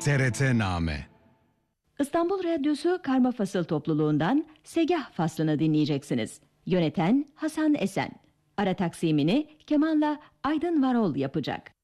TRT-Name. İstanbul Radyosu Karma Fasıl topluluğundan Segah faslını dinleyeceksiniz. Yöneten Hasan Esen. Ara taksimini kemanla Aydın Varol yapacak.